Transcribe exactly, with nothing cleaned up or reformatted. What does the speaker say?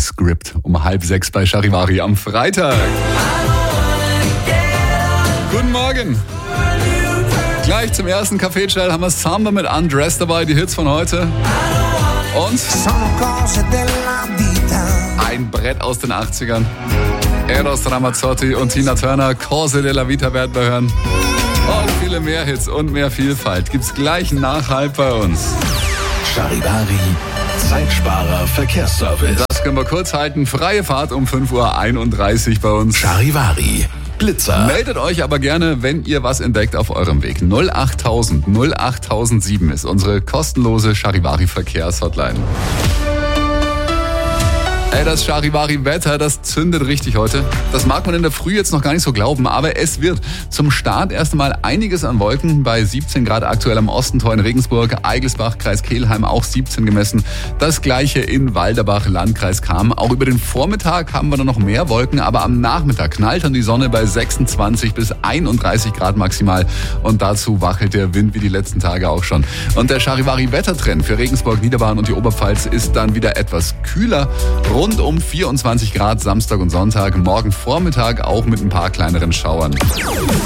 Script um halb sechs bei Charivari am Freitag. Guten Morgen. Gleich zum ersten Kaffeeschall haben wir Samba mit Undressed dabei, die Hits von heute. Und ein Brett aus den achtzigern. Eros Ramazzotti und Tina Turner, Cose della Vita werden wir hören. Und viele mehr Hits und mehr Vielfalt gibt's gleich nach halb bei uns. Charivari, Zeitsparer Verkehrsservice. Das können wir kurz halten. Freie Fahrt um fünf Uhr einunddreißig bei uns. Charivari, Blitzer. Meldet euch aber gerne, wenn ihr was entdeckt auf eurem Weg. null achttausend null achttausendsieben ist unsere kostenlose Charivari Verkehrshotline. Ey, das Charivari-Wetter, das zündet richtig heute. Das mag man in der Früh jetzt noch gar nicht so glauben, aber es wird zum Start erst einmal einiges an Wolken. Bei siebzehn Grad aktuell am Ostentor in Regensburg, Eigelsbach, Kreis Kelheim auch siebzehn gemessen. Das gleiche in Walderbach, Landkreis Cham. Auch über den Vormittag haben wir dann noch mehr Wolken, aber am Nachmittag knallt dann die Sonne bei sechsundzwanzig bis einunddreißig Grad maximal. Und dazu wachelt der Wind wie die letzten Tage auch schon. Und der Charivari-Wettertrend für Regensburg, Niederbayern und die Oberpfalz ist dann wieder etwas kühler. Rund um vierundzwanzig Grad Samstag und Sonntag, morgen Vormittag auch mit ein paar kleineren Schauern.